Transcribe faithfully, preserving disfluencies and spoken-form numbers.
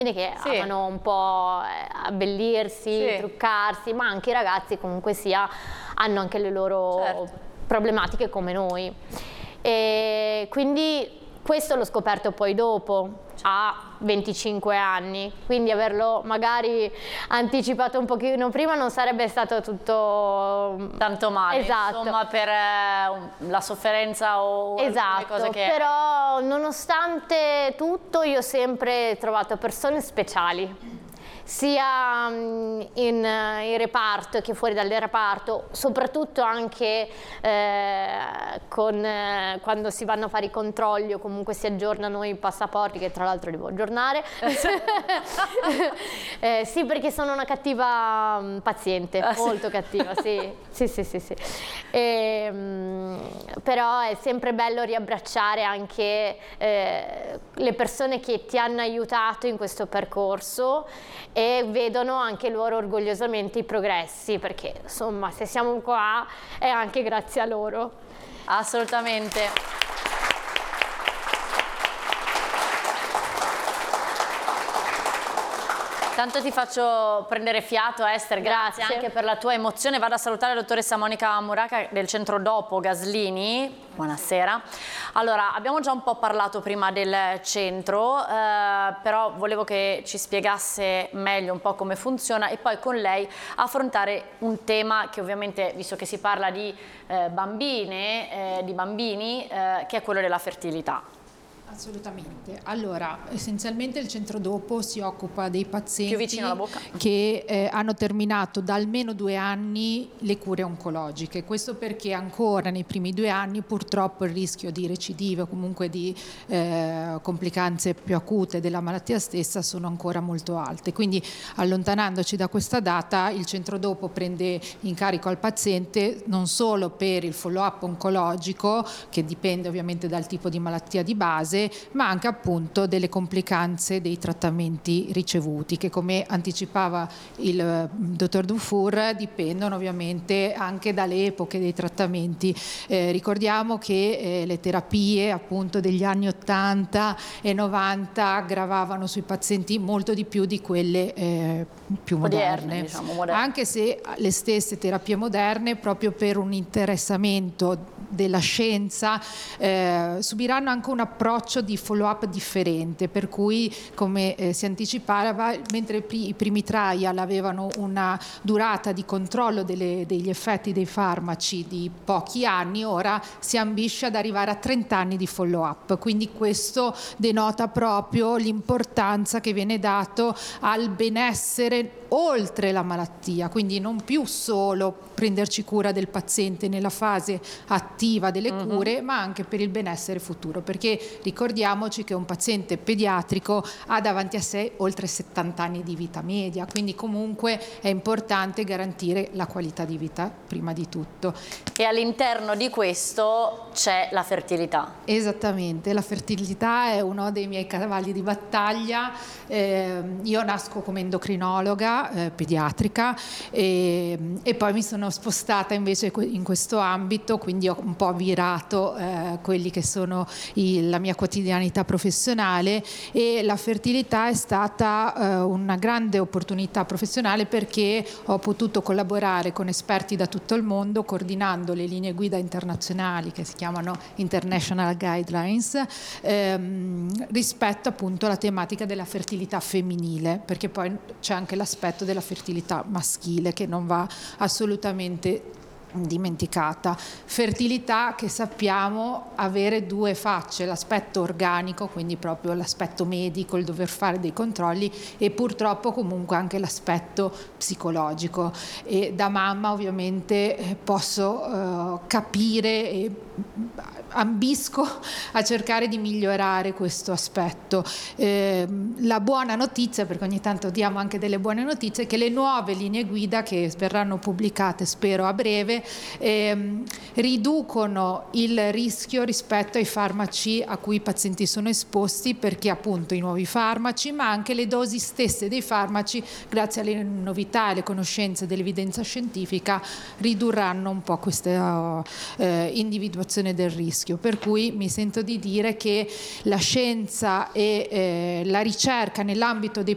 che Sì. amano un po' abbellirsi, Sì. truccarsi, ma anche i ragazzi comunque sia hanno anche le loro Certo. problematiche come noi. E quindi questo l'ho scoperto poi dopo, a venticinque anni, quindi averlo magari anticipato un pochino prima non sarebbe stato tutto tanto male, esatto. insomma, per eh, la sofferenza o esatto, cose che... però nonostante tutto io ho sempre trovato persone speciali, sia in, in reparto che fuori dal reparto, soprattutto anche eh, con, eh, quando si vanno a fare i controlli o comunque si aggiornano i passaporti, che tra l'altro devo aggiornare. eh, sì, perché sono una cattiva um, paziente, ah, molto sì. cattiva, sì, sì, sì, sì, sì. E, um, però è sempre bello riabbracciare anche eh, le persone che ti hanno aiutato in questo percorso e vedono anche loro orgogliosamente i progressi, perché insomma se siamo qua è anche grazie a loro. Assolutamente. Tanto ti faccio prendere fiato, Ester, grazie, Grazie. anche per la tua emozione. Vado a salutare la dottoressa Monica Muraca del centro Dopo Gaslini. Buonasera. Allora, abbiamo già un po' parlato prima del centro, eh, però volevo che ci spiegasse meglio un po' come funziona e poi con lei affrontare un tema che ovviamente, visto che si parla di eh, bambine, eh, di bambini, eh, che è quello della fertilità. Assolutamente. Allora, essenzialmente il centro Dopo si occupa dei pazienti Più vicino alla bocca. che eh, hanno terminato da almeno due anni le cure oncologiche. Questo perché ancora nei primi due anni purtroppo il rischio di recidive o comunque di eh, complicanze più acute della malattia stessa sono ancora molto alte. Quindi allontanandoci da questa data il centro Dopo prende in carico al paziente non solo per il follow-up oncologico, che dipende ovviamente dal tipo di malattia di base, ma anche appunto delle complicanze dei trattamenti ricevuti, che come anticipava il dottor Dufour dipendono ovviamente anche dalle epoche dei trattamenti. Eh, ricordiamo che eh, le terapie appunto degli anni ottanta e novanta gravavano sui pazienti molto di più di quelle eh, più moderne, Odierne, diciamo, moderne. Anche se le stesse terapie moderne, proprio per un interessamento della scienza, eh, subiranno anche un approccio di follow-up differente, per cui come eh, si anticipava, mentre i primi trial avevano una durata di controllo delle, degli effetti dei farmaci di pochi anni, ora si ambisce ad arrivare a trenta anni di follow-up, quindi questo denota proprio l'importanza che viene dato al benessere oltre la malattia, quindi non più solo prenderci cura del paziente nella fase attiva delle cure, uh-huh. ma anche per il benessere futuro, perché ricordiamoci che un paziente pediatrico ha davanti a sé oltre settanta anni di vita media, quindi comunque è importante garantire la qualità di vita prima di tutto. E all'interno di questo c'è la fertilità. Esattamente, la fertilità è uno dei miei cavalli di battaglia. Eh, io nasco come endocrinologa eh, pediatrica e, e poi mi sono spostata invece in questo ambito, quindi ho un po' virato eh, quelli che sono i, la mia quotidianità professionale, e la fertilità è stata eh, una grande opportunità professionale perché ho potuto collaborare con esperti da tutto il mondo coordinando le linee guida internazionali che si chiamano International Guidelines ehm, rispetto appunto alla tematica della fertilità femminile, perché poi c'è anche l'aspetto della fertilità maschile che non va assolutamente dimenticata. Fertilità che sappiamo avere due facce, l'aspetto organico, quindi proprio l'aspetto medico, il dover fare dei controlli, e purtroppo comunque anche l'aspetto psicologico, e da mamma ovviamente eh, posso eh, capire e ambisco a cercare di migliorare questo aspetto. Eh, la buona notizia, perché ogni tanto diamo anche delle buone notizie, è che le nuove linee guida che verranno pubblicate spero a breve ehm, riducono il rischio rispetto ai farmaci a cui i pazienti sono esposti, perché appunto i nuovi farmaci, ma anche le dosi stesse dei farmaci, grazie alle novità e alle conoscenze dell'evidenza scientifica, ridurranno un po' questa eh, individuazione del rischio. Per cui mi sento di dire che la scienza e eh, la ricerca nell'ambito dei